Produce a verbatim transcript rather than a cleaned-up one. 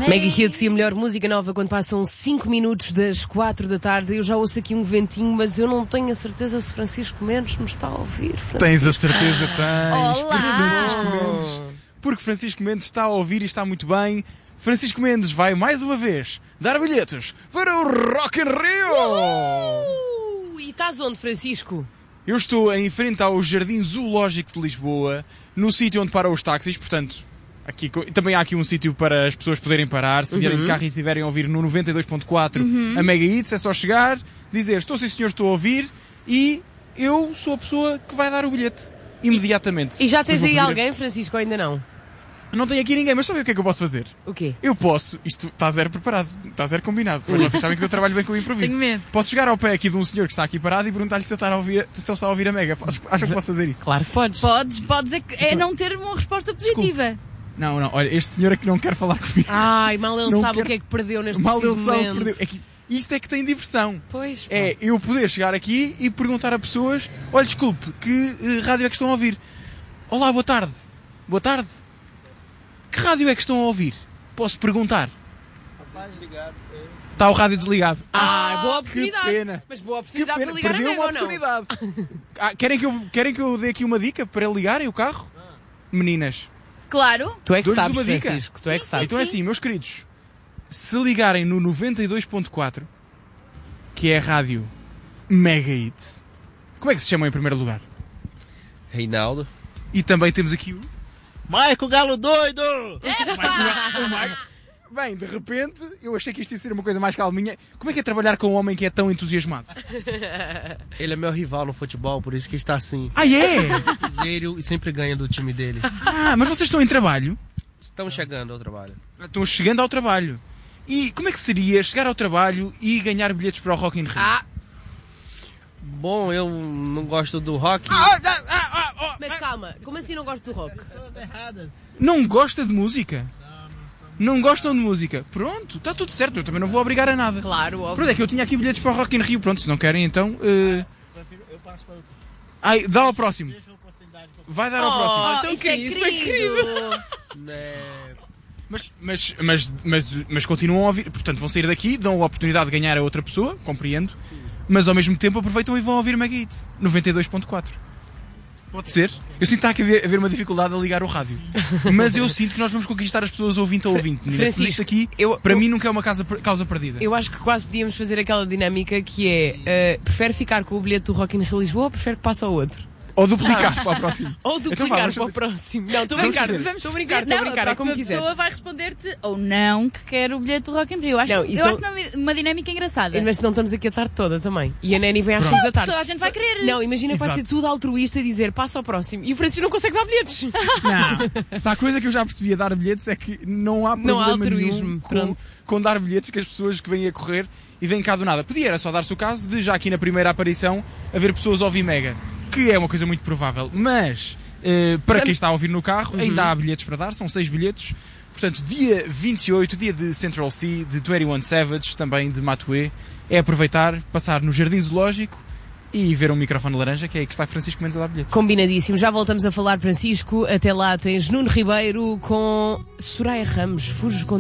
Mega Hits e a melhor música nova quando passam cinco minutos das quatro da tarde. Eu já ouço aqui um ventinho, mas eu não tenho a certeza se Francisco Mendes me está a ouvir. Francisco. Tens a certeza, tens. Olá! Porque Francisco Mendes, porque Francisco Mendes está a ouvir e está muito bem. Francisco Mendes vai mais uma vez dar bilhetes para o Rock in Rio! Uh! E estás onde, Francisco? Eu estou em frente ao Jardim Zoológico de Lisboa, no sítio onde param os táxis, portanto... Aqui, também há aqui um sítio para as pessoas poderem parar. Se vierem uhum. de carro e estiverem a ouvir no noventa e dois ponto quatro uhum. a Mega Hits, é só chegar, dizer estou sim senhor, estou a ouvir e eu sou a pessoa que vai dar o bilhete imediatamente. E, e já tens aí alguém, Francisco, ou ainda não? Não tenho aqui ninguém, mas sabe o que é que eu posso fazer? O quê? Eu posso, isto está zero preparado, está zero combinado, porque vocês sabem que eu trabalho bem com o improviso. Tenho medo. Posso chegar ao pé aqui de um senhor que está aqui parado e perguntar-lhe se ele está a ouvir, se ele está a, ouvir a Mega. Acho que posso fazer isso? Claro que podes. Podes, podes, é, que, é não ter uma resposta positiva. Desculpe. Não, não, olha, este senhor é que não quer falar comigo. Ai, mal ele não sabe quer... o que é que perdeu neste mal preciso ele sabe momento. O que perdeu. É que isto é que tem diversão. Pois. Pô. É eu poder chegar aqui e perguntar a pessoas, olha, desculpe, que uh, rádio é que estão a ouvir? Olá, boa tarde. Boa tarde. Que rádio é que estão a ouvir? Posso perguntar? Rapaz, ligado. Está o rádio desligado. Ah, boa oportunidade. Que pena. Mas boa oportunidade que pena. para ligar Perdeu a Mega, uma oportunidade. ah, querem, que eu, querem que eu dê aqui uma dica para ligarem o carro? Ah. Meninas. Claro. Tu é que Dou-lhes sabes, uma dica. Francisco. Tu é que Sim, sabes. Então é assim, meus queridos. Se ligarem no noventa e dois ponto quatro, que é a rádio Mega Hits, como é que se chamam em primeiro lugar? Reinaldo. E também temos aqui o... Maico Galo Doido! o Maico. Bem, de repente, eu achei que isto ia ser uma coisa mais calminha. Como é que é trabalhar com um homem que é tão entusiasmado? Ele é meu rival no futebol, por isso que está assim. Ah, é? Zero e sempre ganha do time dele. Ah, mas vocês estão em trabalho? Estamos chegando ao trabalho. Estão chegando ao trabalho. E como é que seria chegar ao trabalho e ganhar bilhetes para o Rock in Rio? Ah. Bom, eu não gosto do rock. Ah, ah, ah, ah, ah, mas calma, como assim não gosto do rock? Não gosta de música? Não gostam de música? Pronto, está tudo certo, eu também não vou obrigar a nada. Claro, óbvio. Pronto, é que eu tinha aqui bilhetes para o Rock in Rio, pronto, se não querem então... Uh... Eu passo para outro. Ai, dá ao próximo. Vai dar ao oh, próximo. Então isso é isso foi incrível. Mas, mas, mas, mas, mas continuam a ouvir, portanto vão sair daqui, dão a oportunidade de ganhar a outra pessoa, compreendo, sim. Mas ao mesmo tempo aproveitam e vão ouvir Mega Hits noventa e dois ponto quatro. Pode ser? Eu sinto que está a haver uma dificuldade a ligar o rádio. Mas eu sinto que nós vamos conquistar as pessoas ouvinte a ouvinte. Francisco, isto aqui, eu, para eu, mim, nunca é uma causa, causa perdida. Eu acho que quase podíamos fazer aquela dinâmica que é, uh, prefere ficar com o bilhete do Rock in Rio Lisboa ou prefere que passe ao outro? Ou duplicar para o próximo. Ou duplicar então, vá, para o próximo. Não, estou a brincar. Estou a brincar, estou a brincar. É como quiseres. A pessoa vai responder-te ou não que quer o bilhete do Rock in Rio. Acho, não, eu acho uma dinâmica engraçada. Mas não estamos aqui a tarde toda também. E a Neni vem às cinco da tarde. Toda a gente vai querer. Não, imagina que vai ser tudo altruísta e dizer passa ao próximo. E o Francisco não consegue dar bilhetes. Não. Se há coisa que eu já percebi a dar bilhetes é que não há problema não há altruísmo, nenhum pronto. Com, com dar bilhetes que as pessoas que vêm a correr e vêm cá do nada. Podia era só dar-se o caso de já aqui na primeira aparição haver pessoas a ouvir Mega. Que é uma coisa muito provável, mas uh, para quem está a ouvir no carro, uhum. ainda há bilhetes para dar, são seis bilhetes. Portanto, dia vinte e oito, dia de Central Cee, de vinte e um Savage, também de Matuê, é aproveitar, passar no Jardim Zoológico e ver um microfone laranja, que é aí que está Francisco Mendes a dar bilhetes. Combinadíssimo, já voltamos a falar, Francisco. Até lá tens Nuno Ribeiro com Soraya Ramos, Fujo com